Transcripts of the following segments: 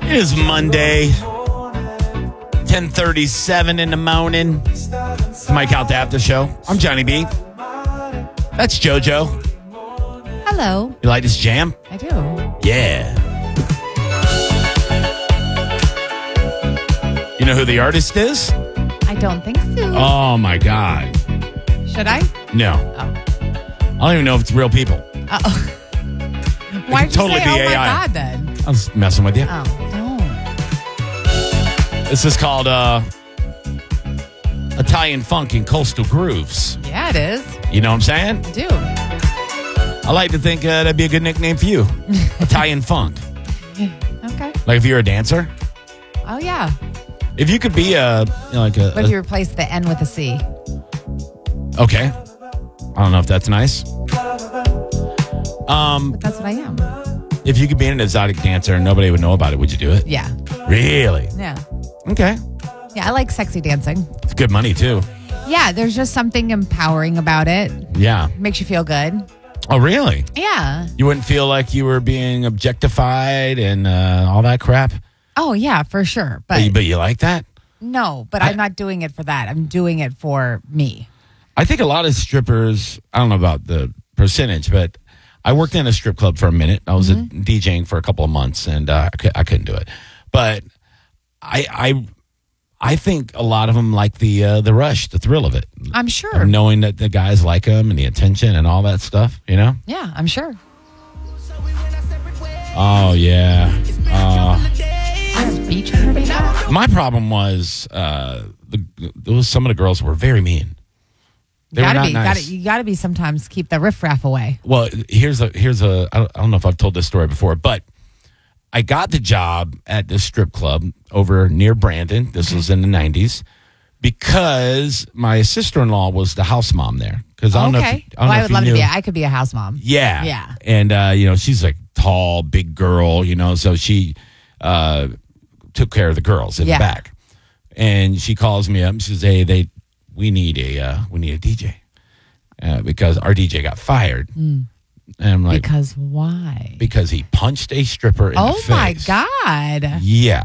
It is Monday, 10:37 in the morning. It's Mike Out the After Show. I'm Johnny B. That's JoJo. Hello. You like this jam? I do. Yeah. You know who the artist is? I don't think so. Oh, my God. Should I? No. Oh. I don't even know if it's real people. Uh-oh. Why'd you totally say, be oh, my AI. God, then? I was messing with you. Oh, don't. This is called Italian Funk and Coastal Grooves. Yeah, it is. You know what I'm saying? I do. I like to think that'd be a good nickname for you. Italian Funk. Okay. Like if you're a dancer. Oh, yeah. If you could be What if you replace the N with a C? Okay. I don't know if that's nice. But that's what I am. If you could be an exotic dancer and nobody would know about it, would you do it? Yeah. Really? Yeah. Okay. Yeah, I like sexy dancing. It's good money too. Yeah, there's just something empowering about it. Yeah. Makes you feel good. Oh, really? Yeah. You wouldn't feel like you were being objectified and all that crap? Oh, yeah, for sure. But you like that? No, but I'm not doing it for that. I'm doing it for me. I think a lot of strippers, I don't know about the percentage, but I worked in a strip club for a minute. I was DJing for a couple of months, and I couldn't do it. But I think a lot of them like the rush, the thrill of it. I'm sure. Of knowing that the guys like them and the attention and all that stuff, you know? Yeah, I'm sure. Oh, yeah. Beach energy now? My problem was some of the girls were very mean. They were not nice. You gotta be sometimes keep the riffraff away. Well, here's a I don't know if I've told this story before, but I got the job at this strip club over near Brandon. This was in the 90s because my sister-in-law was the house mom there. Because I don't know if I would love to be. I could be a house mom. Yeah. Yeah. And she's like tall, big girl, so she took care of the girls in the back. And she calls me up and she says, "Hey, we need a DJ because our DJ got fired." And I'm like, because why? Because he punched a stripper in the face. Oh my God. Yeah.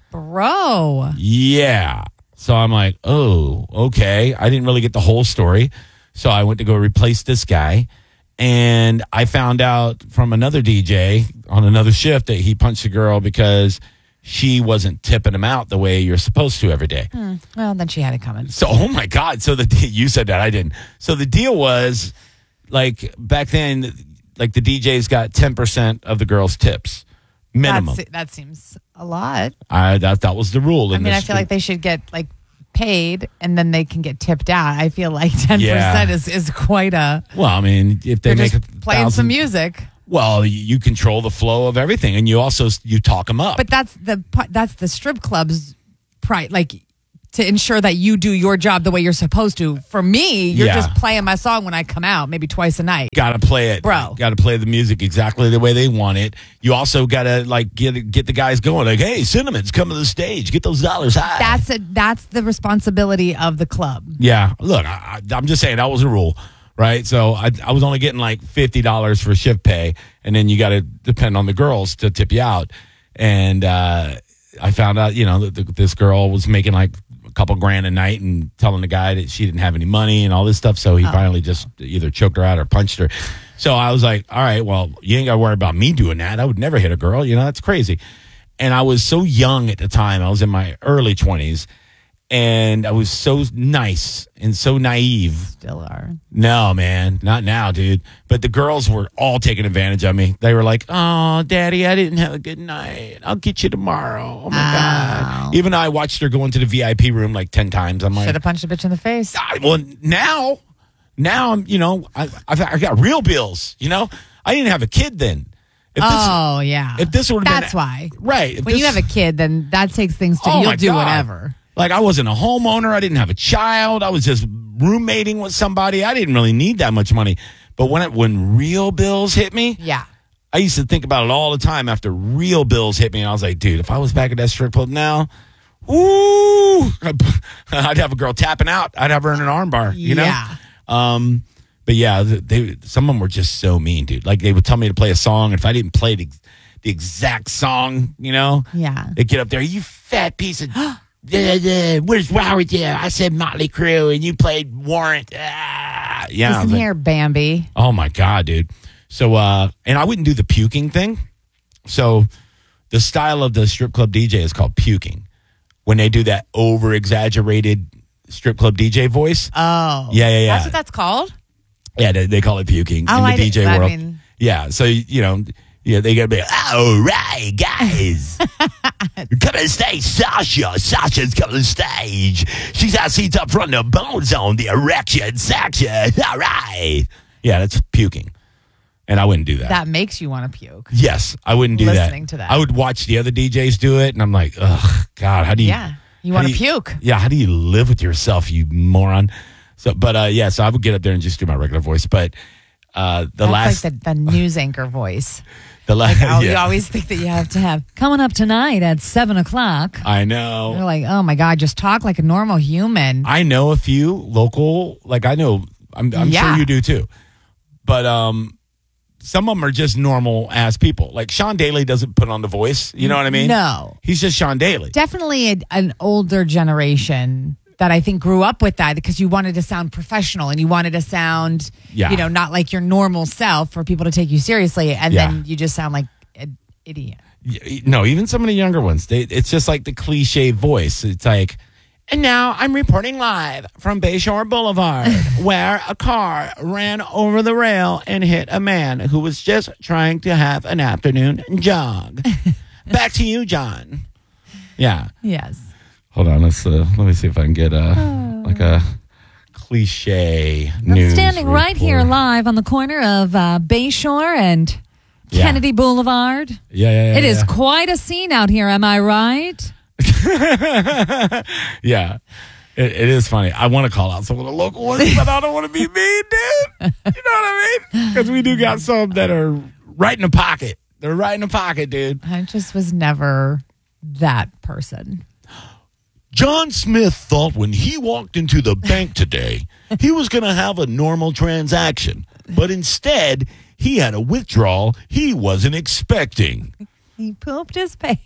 Bro. Yeah. So I'm like, oh, okay. I didn't really get the whole story. So I went to go replace this guy. And I found out from another DJ on another shift that he punched a girl because she wasn't tipping him out the way you're supposed to every day. Well, then she had it coming. So, oh my God. So you said that, I didn't. So the deal was, like, back then, like, the DJs got 10% of the girls' tips. Minimum. That seems a lot. That was the rule. I feel like they should get, like, paid and then they can get tipped out. I feel like 10% is quite a... Well, I mean, if they make just playing some music... Well, you control the flow of everything, and you talk them up. But that's the strip club's pride, like, to ensure that you do your job the way you're supposed to. For me, you're just playing my song when I come out, maybe twice a night. Got to play it, bro. Got to play the music exactly the way they want it. You also got to like get the guys going. Like, hey, Cinnamon's coming to the stage. Get those dollars high. That's the responsibility of the club. Yeah. Look, I'm just saying that was a rule. Right. So I was only getting like $50 for shift pay. And then you got to depend on the girls to tip you out. And I found out, that this girl was making like a couple grand a night and telling the guy that she didn't have any money and all this stuff. So he finally just either choked her out or punched her. So I was like, all right, well, you ain't got to worry about me doing that. I would never hit a girl. That's crazy. And I was so young at the time. I was in my early 20s. And I was so nice and so naive. Still are. No, man. Not now, dude. But the girls were all taking advantage of me. They were like, "Oh, Daddy, I didn't have a good night. I'll get you tomorrow." Oh, my God. Even though I watched her go into the VIP room like 10 times. I'm like... Should have punched a bitch in the face. Well, now I'm, I got real bills, I didn't have a kid then. Yeah. If this would have been... That's why. Right. When you have a kid, then that takes things to... you'll do whatever. Like, I wasn't a homeowner. I didn't have a child. I was just roommating with somebody. I didn't really need that much money. But when real bills hit me, I used to think about it all the time after real bills hit me. And I was like, dude, if I was back at that strip club now, ooh, I'd have a girl tapping out. I'd have her in an arm bar, Yeah. But yeah, some of them were just so mean, dude. Like, they would tell me to play a song. And if I didn't play it the exact song, you know? Yeah. They get up there, you fat piece of... What's wrong with you? I said Motley Crue, and you played Warrant. Yeah. Listen here, Bambi. Oh, my God, dude. So, and I wouldn't do the puking thing. So the style of the strip club DJ is called puking. When they do that over-exaggerated strip club DJ voice. Oh. Yeah. That's what that's called? Yeah, they call it puking in the DJ world. Yeah, so, you know, yeah, they got to be, all right, guys. Come on stage, Sasha. Sasha's coming on stage. She's got seats up front, the bone zone, the erection section. All right. Yeah, that's puking. And I wouldn't do that. That makes you want to puke. Yes, I wouldn't do Listening to that. I would watch the other DJs do it, and I'm like, ugh, God, how do you... Yeah, you want to puke. Yeah, how do you live with yourself, you moron? So, but yeah, so I would get up there and just do my regular voice. But That's like the news anchor voice. You always think that you have to have coming up tonight at 7:00. I know. You're like, oh my God, just talk like a normal human. I know a few local, like I know, I'm sure you do too. But some of them are just normal ass people. Like Sean Daly doesn't put on The Voice. You know what I mean? No. He's just Sean Daly. Definitely an older generation that I think grew up with that because you wanted to sound professional and you wanted to sound, not like your normal self for people to take you seriously. And then you just sound like an idiot. No, even some of the younger ones, it's just like the cliche voice. It's like, and now I'm reporting live from Bayshore Boulevard where a car ran over the rail and hit a man who was just trying to have an afternoon jog. Back to you, John. Yeah. Yes. Hold on, let me see if I can get like a cliche news. I'm standing right here live on the corner of Bayshore and Kennedy Boulevard. Yeah. It is quite a scene out here, am I right? Yeah, it is funny. I want to call out some of the local ones, but I don't want to be mean, dude. You know what I mean? Because we do got some that are right in the pocket. They're right in the pocket, dude. I just was never that person. John Smith thought when he walked into the bank today, he was going to have a normal transaction. But instead, he had a withdrawal he wasn't expecting. He pooped his pants.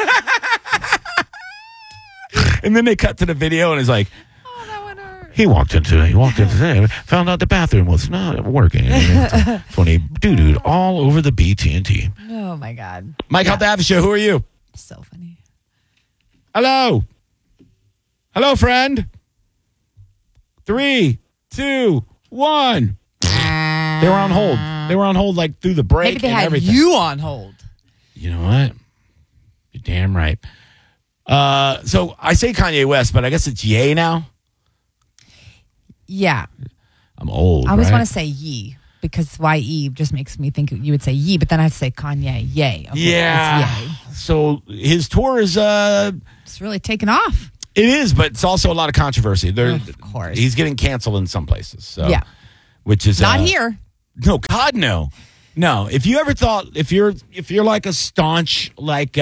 And then they cut to the video and it's like, oh, that one hurt. He walked into there, found out the bathroom was not working. That's when he doo-dooed all over the BT&T. Oh, my God. Mike, out the after show. Who are you? So funny. Hello, friend. 3, 2, 1. They were on hold. They were on hold like through the break. Maybe they and had everything. you on hold. You know what? You're damn right. So I say Kanye West, but I guess it's Ye now. Yeah. I'm old. I always right? want to say Ye because YE just makes me think you would say Ye, but then I have to say Kanye. Yay. Okay, yeah. Ye. So his tour is it's really taken off. It is, but it's also a lot of controversy. Of course. He's getting canceled in some places. So yeah. Which is not here. No, God, no. No. If you ever thought if you're like a staunch like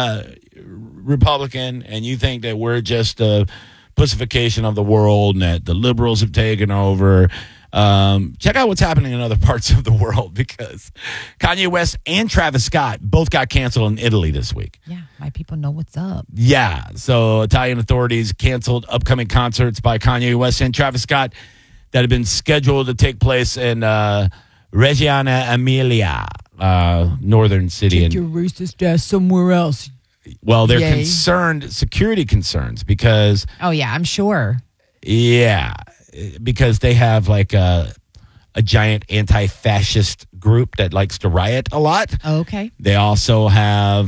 Republican and you think that we're just a pussification of the world and that the liberals have taken over, check out what's happening in other parts of the world because Kanye West and Travis Scott both got canceled in Italy this week. Yeah, my people know what's up. Yeah, so Italian authorities canceled upcoming concerts by Kanye West and Travis Scott that had been scheduled to take place in Reggio Emilia, northern city. Take your racist ass somewhere else. Well, they're concerned, security concerns, because... Oh, yeah, I'm sure. Yeah, because they have like a giant anti-fascist group that likes to riot a lot. Oh, okay. They also have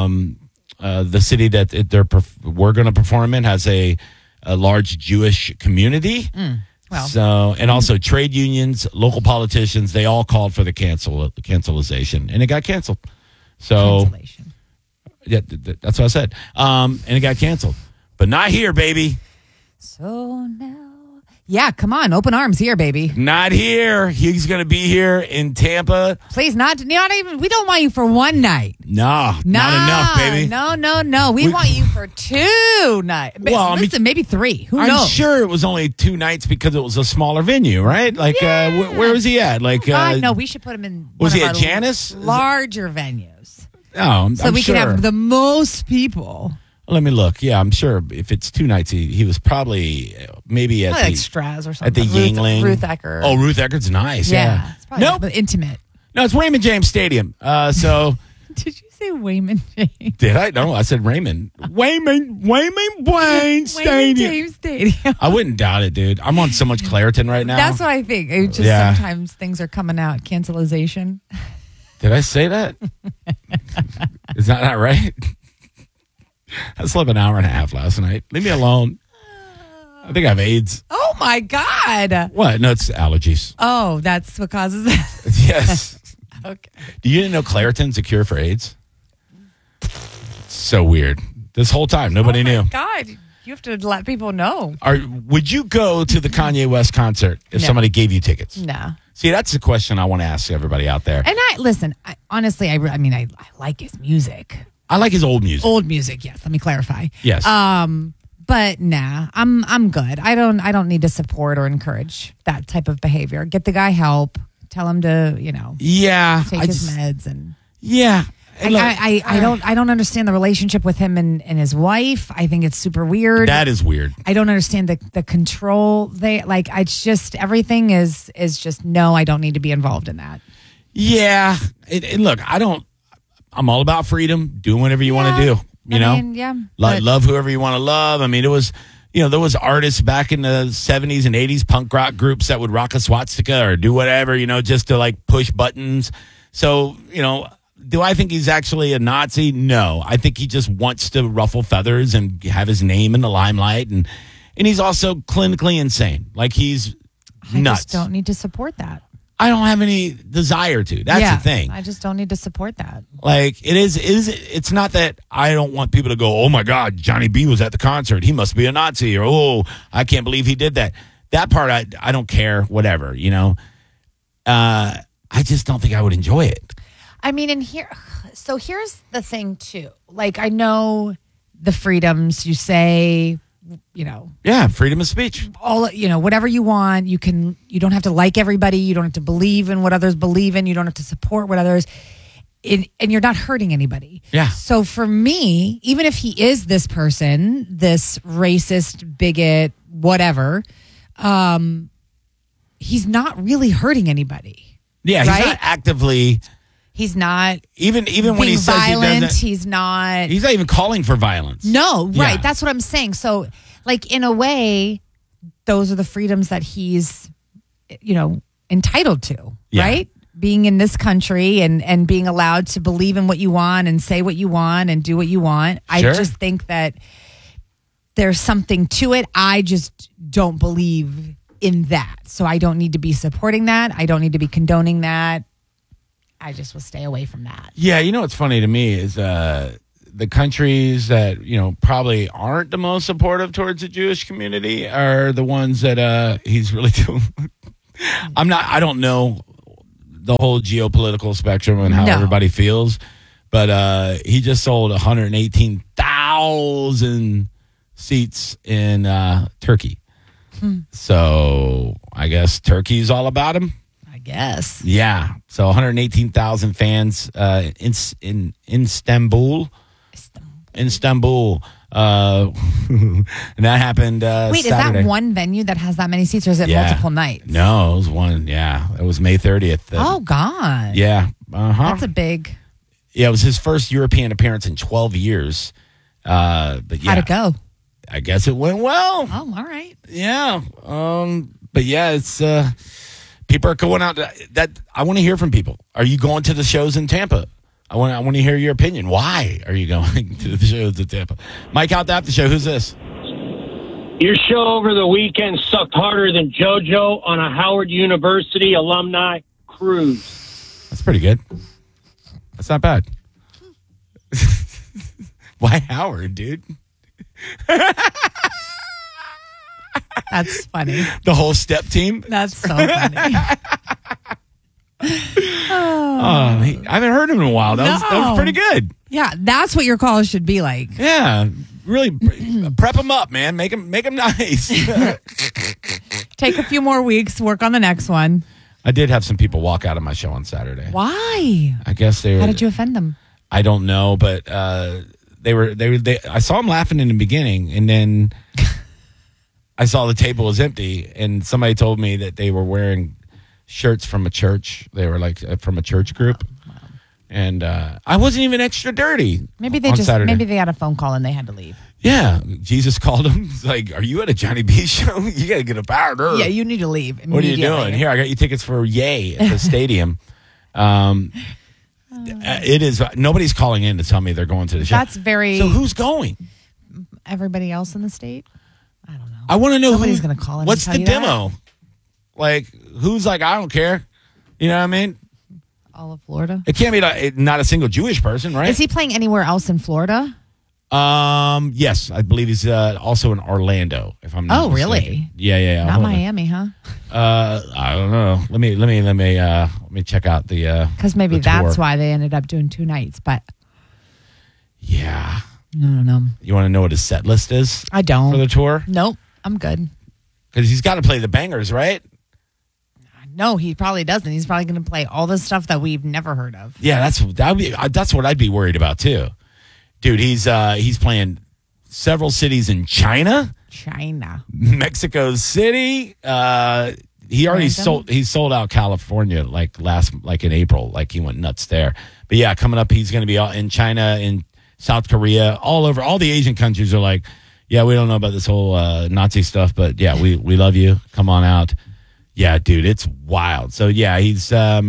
the city that we're going to perform in has a large Jewish community. Well, so, and also trade unions, local politicians, they all called for the cancelization, and it got canceled. So, cancellation. Yeah, that's what I said. And it got canceled, but not here, baby. So now, yeah, come on, open arms here, baby. Not here. He's going to be here in Tampa. Please, not even. We don't want you for one night. No, not enough, baby. No. We want you for 2 nights. Well, listen, maybe 3. Who I'm knows? sure it was only 2 nights because it was a smaller venue, right? Like, where was he at? Like, God, no, we should put him in. Was one he of at our Janice? Larger venues. No, so we sure. can have the most people. Let me look. Yeah, I'm sure if it's 2 nights, he was probably maybe at like Straz or something. At the Yingling. Ruth Eckerd. Oh, Ruth Eckerd's nice. Yeah. It's probably intimate. No, it's Raymond James Stadium. So. Did you say Wayman James? Did I? No, I said Raymond. Wayne Stadium. James Stadium. I wouldn't doubt it, dude. I'm on so much Claritin right now. That's what I think. It just sometimes things are coming out. Cancelization. Did I say that? Is that not right? I slept an hour and a half last night. Leave me alone. I think I have AIDS. Oh, my God. What? No, it's allergies. Oh, that's what causes it? Yes. Okay. Do you didn't know Claritin's a cure for AIDS? So weird. This whole time, nobody knew. God, you have to let people know. Would you go to the Kanye West concert if somebody gave you tickets? No. See, that's the question I want to ask everybody out there. And honestly, I like his music. I like his old music. Old music, yes. Let me clarify. Yes. But nah, I'm good. I don't need to support or encourage that type of behavior. Get the guy help. Tell him to, take his meds and I don't understand the relationship with him and his wife. I think it's super weird. That is weird. I don't understand the control it's just everything is just no, I don't need to be involved in that. Yeah. Look, I'm all about freedom, doing whatever you want to do. Love whoever you want to love. I mean, it was there was artists back in the 70s and 80s, punk rock groups that would rock a swastika or do whatever, just to like push buttons. So, do I think he's actually a Nazi? No. I think he just wants to ruffle feathers and have his name in the limelight. And he's also clinically insane. Like he's nuts. I just don't need to support that. I don't have any desire to. That's the thing. I just don't need to support that. Like it's not that I don't want people to go, oh my God, Johnny B was at the concert. He must be a Nazi, or oh, I can't believe he did that. That part I don't care, whatever, I just don't think I would enjoy it. I mean, here's the thing too. Like I know the freedoms you say, Yeah, freedom of speech. All whatever you want, you don't have to like everybody, you don't have to believe in what others believe in, you don't have to support what others and you're not hurting anybody. Yeah. So for me, even if he is this person, this racist, bigot, whatever, he's not really hurting anybody. Yeah, right? He's not actively. He's not even when he says violent. He's not even calling for violence. No, right. That's what I'm saying. So, like in a way, those are the freedoms that he's, entitled to, right? Being in this country and being allowed to believe in what you want and say what you want and do what you want. Sure. I just think that there's something to it. I just don't believe in that. So I don't need to be supporting that. I don't need to be condoning that. I just will stay away from that. Yeah, what's funny to me is the countries that, probably aren't the most supportive towards the Jewish community are the ones that he's really doing. I don't know the whole geopolitical spectrum and how everybody feels, but he just sold 118,000 seats in Turkey. So I guess Turkey's all about him. Guess. Yeah. So 118,000 fans in Istanbul. And that happened Wait, Saturday. Is that one venue that has that many seats, or is it multiple nights? No, it was one. Yeah. It was May 30th. Oh, God. Yeah. That's a big. Yeah, it was his first European appearance in 12 years. But yeah. How'd it go? I guess it went well. Oh, all right. Yeah. But yeah, it's... people are going out. I want to hear from people. Are you going to the shows in Tampa? I want to hear your opinion. Why are you going to the shows in Tampa? Mike out the show. Who's this? Your show over the weekend sucked harder than JoJo on a Howard University alumni cruise. That's pretty good. That's not bad. Why Howard, dude? That's funny. The whole step team? That's so funny. I haven't heard him in a while. That was pretty good. Yeah, that's what your calls should be like. Yeah, really prep them up, man. Make them nice. Take a few more weeks, work on the next one. I did have some people walk out of my show on Saturday. Why? I guess they were... How did you offend them? I don't know, but I saw them laughing in the beginning, and then I saw the table was empty, and somebody told me that they were wearing shirts from a church. They were like from a church group. Wow. And I wasn't even extra dirty. Maybe they got a phone call and they had to leave. Yeah, Jesus called them. He's like, "Are you at a Johnny B show? You got to get up out of here. Yeah, you need to leave. What are you doing? Here, I got you tickets for Yay at the stadium." It is. Nobody's calling in to tell me they're going to the show. That's very. So who's going? Everybody else in the state. I don't know. I want to know nobody's going to call in. What's the demo? That? Like, who's like, I don't care. You know what I mean? All of Florida. It can't be not a single Jewish person, right? Is he playing anywhere else in Florida? Yes, I believe he's also in Orlando. If I'm not mistaken. Really? Yeah. Not Miami, huh? I don't know. Let me check out the because maybe that's why they ended up doing 2 nights. But yeah, I don't know. You want to know what his set list is? I don't for the tour. Nope, I'm good. Because he's got to play the bangers, right? No, he probably doesn't. He's probably going to play all the stuff that we've never heard of. Yeah, that's what I'd be worried about too. Dude, he's playing several cities in China, Mexico City. He already sold out California like in April, like he went nuts there. But yeah, coming up, he's going to be in China, in South Korea, all over. All the Asian countries are like, yeah, we don't know about this whole Nazi stuff, but yeah, we love you. Come on out. Yeah, dude, it's wild. So yeah, he's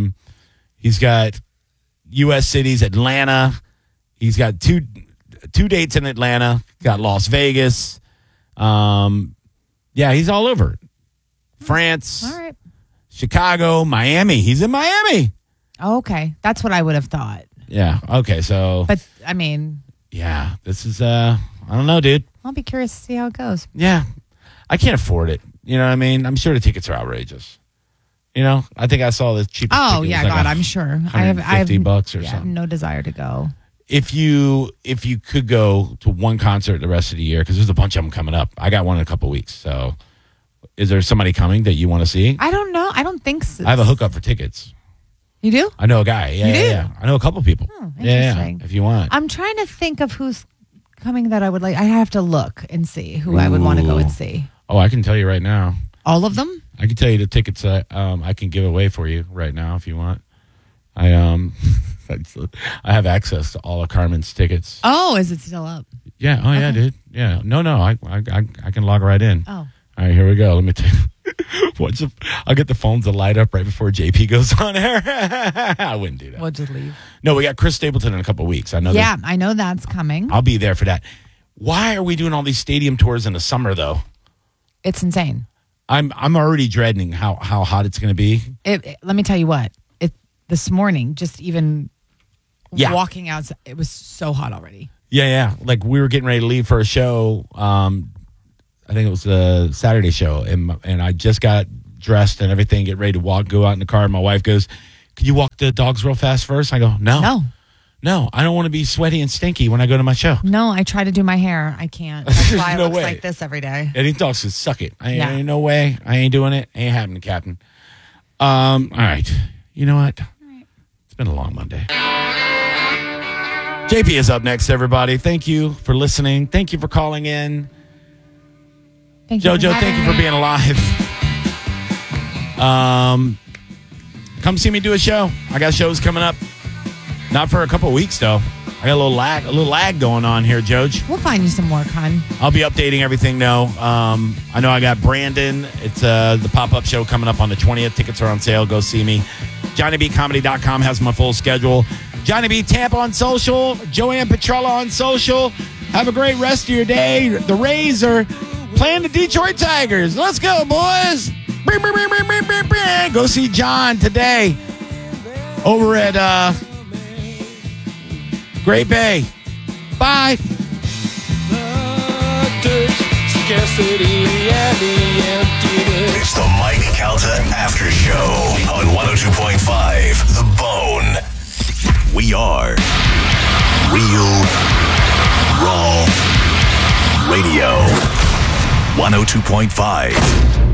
got U.S. cities, Atlanta. He's got two dates in Atlanta. Got Las Vegas. Yeah, he's all over. France. All right. Chicago, Miami. He's in Miami. Oh, okay. That's what I would have thought. Yeah. Okay. So. But I mean. Yeah. This is. I don't know, dude. I'll be curious to see how it goes. Yeah. I can't afford it. You know what I mean? I'm sure the tickets are outrageous. You know, I think I saw the cheapest. Oh yeah, God, I'm sure. I have $50 or something. I have no desire to go. If you could go to one concert the rest of the year, because there's a bunch of them coming up. I got one in a couple of weeks. So, is there somebody coming that you want to see? I don't know. I don't think so. I have a hookup for tickets. You do? I know a guy. Yeah, you do? Yeah. I know a couple of people. Oh, interesting. Yeah, if you want. I'm trying to think of who's coming that I would like. I have to look and see who I would want to go and see. Oh, I can tell you right now. All of them? I can tell you the tickets I can give away for you right now if you want. I have access to all of Carmen's tickets. Oh, is it still up? Yeah. Oh, yeah, dude. Yeah. No. I can log right in. Oh. All right, here we go. Let me tell you. I'll get the phones to light up right before JP goes on air. I wouldn't do that. We'll just leave. No, we got Chris Stapleton in a couple of weeks. I know. Yeah, I know that's coming. I'll be there for that. Why are we doing all these stadium tours in the summer, though? It's insane. I'm already dreading how hot it's going to be. Let me tell you what. This morning, just even walking out, it was so hot already. Yeah. Like we were getting ready to leave for a show. I think it was the Saturday show, and I just got dressed and everything, get ready to go out in the car. And my wife goes, "Could you walk the dogs real fast first?" I go, No, I don't want to be sweaty and stinky when I go to my show. No, I try to do my hair. I can't. That's why no it looks way. like this every day. Yeah, these dogs can suck it. Ain't no way. I ain't doing it. Ain't happening, Captain. All right. You know what? It's been a long Monday. JP is up next, everybody. Thank you for listening. Thank you for calling in. Thank you, JoJo, thank you for being alive. Come see me do a show. I got shows coming up. Not for a couple of weeks, though. I got a little lag going on here, Joj. We'll find you some work, hon. I'll be updating everything, though. I know I got Brandon. It's the pop-up show coming up on the 20th. Tickets are on sale. Go see me. JohnnyBComedy.com has my full schedule. Johnny B Tampa on social. Joanne Petrella on social. Have a great rest of your day. The Rays are playing the Detroit Tigers. Let's go, boys. Go see John today over at Great Bay. Bye. It's the Mike Calta After Show on 102.5 The Bone. We are Real Raw Radio. 102.5 The Bone.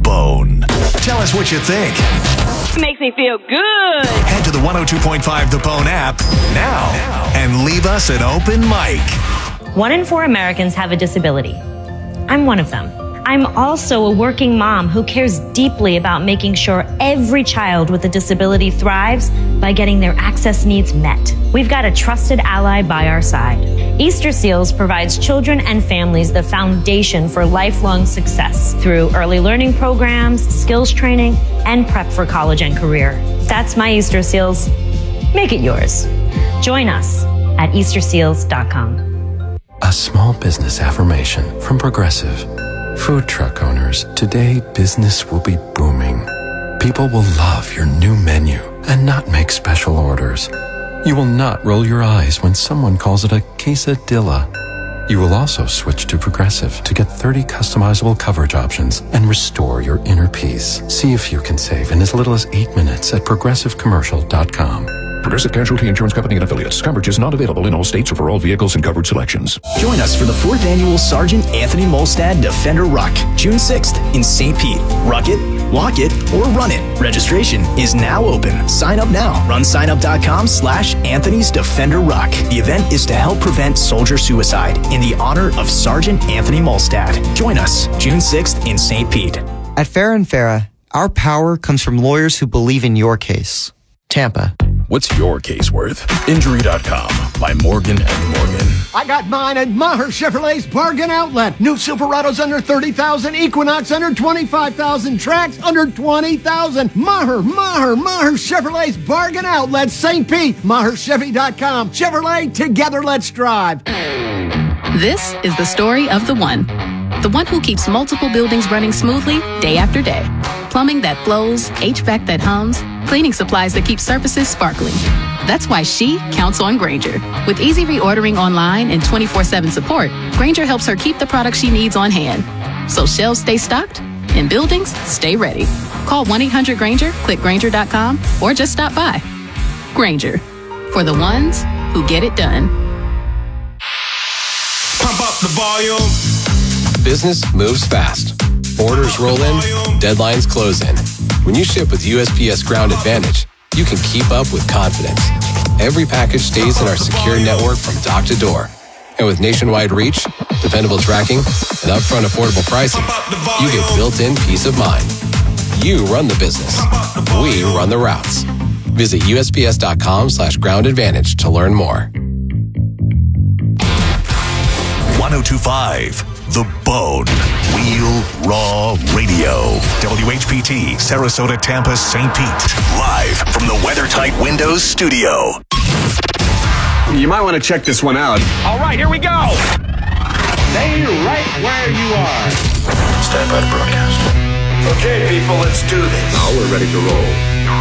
Bone. Tell us what you think. Makes me feel good. Head to the 102.5 The Bone app now and leave us an open mic. 1 in 4 Americans have a disability. I'm one of them. I'm also a working mom who cares deeply about making sure every child with a disability thrives by getting their access needs met. We've got a trusted ally by our side. Easter Seals provides children and families the foundation for lifelong success through early learning programs, skills training, and prep for college and career. That's my Easter Seals. Make it yours. Join us at easterseals.com. A small business affirmation from Progressive. Food truck owners, today business will be booming. People will love your new menu and not make special orders. You will not roll your eyes when someone calls it a quesadilla. You will also switch to Progressive to get 30 customizable coverage options and restore your inner peace. See if you can save in as little as 8 minutes at progressivecommercial.com. Progressive Casualty Insurance Company and Affiliates. Coverage is not available in all states or for all vehicles and coverage selections. Join us for the 4th Annual Sergeant Anthony Molstad Defender Ruck, June 6th in St. Pete. Ruck it, walk it, or run it. Registration is now open. Sign up now. runsignup.com/Anthony's Defender Ruck. The event is to help prevent soldier suicide in the honor of Sergeant Anthony Molstad. Join us June 6th in St. Pete. At Farrah & Farrah, our power comes from lawyers who believe in your case. Tampa. What's your case worth? Injury.com by Morgan & Morgan. I got mine at Maher Chevrolet's Bargain Outlet. New Silverados under $30,000, Equinox under $25,000, Trax under $20,000. Maher Chevrolet's Bargain Outlet, St. Pete. MaherChevy.com. Chevrolet, together let's drive. This is the story of the one who keeps multiple buildings running smoothly day after day. Plumbing that flows, HVAC that hums, cleaning supplies that keep surfaces sparkling. That's why she counts on Grainger. With easy reordering online and 24/7 support, Grainger helps her keep the products she needs on hand. So shelves stay stocked and buildings stay ready. Call 1-800-GRAINGER, click Grainger.com, or just stop by. Grainger, for the ones who get it done. Pump up the volume. Business moves fast. Orders roll in, deadlines close in. When you ship with USPS Ground Advantage, you can keep up with confidence. Every package stays in our secure network from dock to door. And with nationwide reach, dependable tracking, and upfront affordable pricing, you get built-in peace of mind. You run the business. We run the routes. Visit USPS.com/Ground Advantage to learn more. 102.5 The Bone. Real Raw Radio. WHPT, Sarasota, Tampa, St. Pete. Live from the WeatherTight Windows studio. You might want to check this one out. All right, here we go. Stay right where you are. Stand by to broadcast. Okay, people, let's do this. Now we're ready to roll.